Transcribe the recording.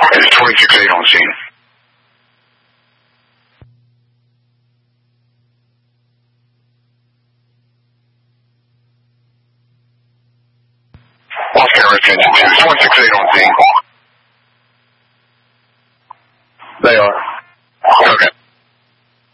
It's 26-8 on scene. Off camera attention. 26-8 on scene. They are.